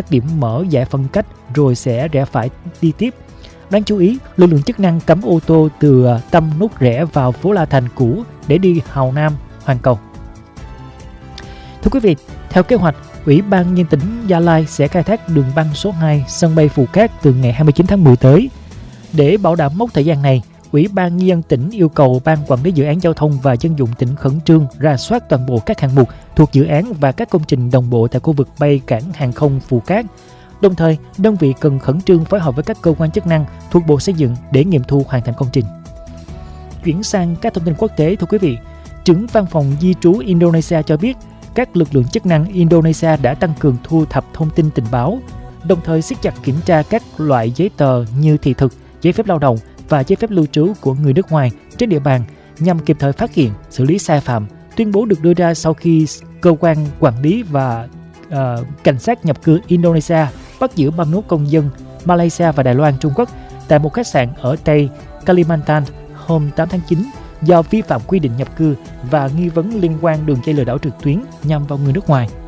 các điểm mở giải phân cách rồi sẽ rẽ phải đi tiếp. Đáng chú ý, lực lượng chức năng cấm ô tô từ tâm nút rẽ vào phố La Thành cũ để đi Hào Nam, Hoàng Cầu. Thưa quý vị, theo kế hoạch, Ủy ban Nhân dân tỉnh Gia Lai sẽ khai thác đường băng số 2 sân bay Phù Cát từ ngày 29 tháng 10 tới. Để bảo đảm mốc thời gian này, Ủy ban Nhân dân tỉnh yêu cầu Ban Quản lý Dự án Giao thông và Dân dụng tỉnh khẩn trương rà soát toàn bộ các hạng mục thuộc dự án và các công trình đồng bộ tại khu vực bay cảng hàng không Phù Cát. Đồng thời, đơn vị cần khẩn trương phối hợp với các cơ quan chức năng thuộc Bộ Xây dựng để nghiệm thu hoàn thành công trình. Chuyển sang các thông tin quốc tế, thưa quý vị, trưởng văn phòng di trú Indonesia cho biết các lực lượng chức năng Indonesia đã tăng cường thu thập thông tin tình báo, đồng thời siết chặt kiểm tra các loại giấy tờ như thị thực, giấy phép lao động và giấy phép lưu trú của người nước ngoài trên địa bàn nhằm kịp thời phát hiện, xử lý sai phạm. Tuyên bố được đưa ra sau khi cơ quan quản lý và cảnh sát nhập cư Indonesia bắt giữ 31 công dân Malaysia và Đài Loan, Trung Quốc tại một khách sạn ở Tây Kalimantan hôm 8 tháng 9 do vi phạm quy định nhập cư và nghi vấn liên quan đường dây lừa đảo trực tuyến nhằm vào người nước ngoài.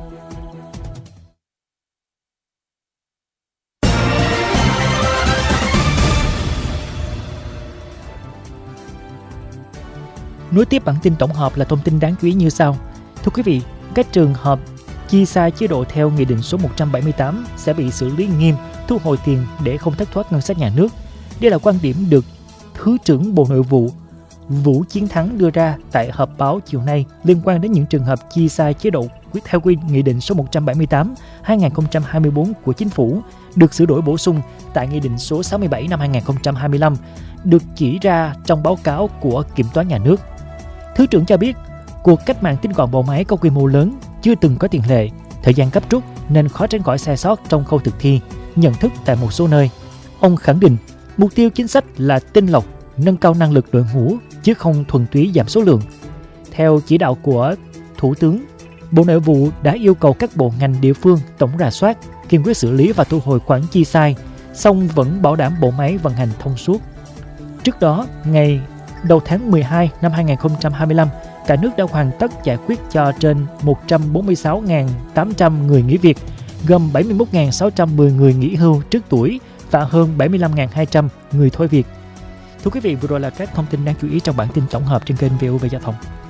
Nối tiếp bản tin tổng hợp là thông tin đáng chú ý như sau. Thưa quý vị, các trường hợp chi sai chế độ theo Nghị định số 178 sẽ bị xử lý nghiêm, thu hồi tiền để không thất thoát ngân sách nhà nước. Đây là quan điểm được Thứ trưởng Bộ Nội vụ Vũ Chiến Thắng đưa ra tại họp báo chiều nay liên quan đến những trường hợp chi sai chế độ theo Nghị định số 178/2024 của Chính phủ được sửa đổi bổ sung tại Nghị định số 67 năm 2025 được chỉ ra trong báo cáo của Kiểm toán Nhà nước. Thứ trưởng cho biết, cuộc cách mạng tinh gọn bộ máy có quy mô lớn, chưa từng có tiền lệ, thời gian gấp rút nên khó tránh khỏi sai sót trong khâu thực thi, nhận thức tại một số nơi. Ông khẳng định, mục tiêu chính sách là tinh lọc, nâng cao năng lực đội ngũ chứ không thuần túy giảm số lượng. Theo chỉ đạo của Thủ tướng, Bộ Nội vụ đã yêu cầu các bộ ngành địa phương tổng rà soát, kiên quyết xử lý và thu hồi khoản chi sai, song vẫn bảo đảm bộ máy vận hành thông suốt. Trước đó, ngày đầu tháng 12 năm 2025, cả nước đã hoàn tất giải quyết cho trên 146.800 người nghỉ việc, gồm 71.610 người nghỉ hưu trước tuổi và hơn 75.200 người thôi việc. Thưa quý vị, vừa rồi là các thông tin đáng chú ý trong bản tin tổng hợp trên kênh VOV Giao thông.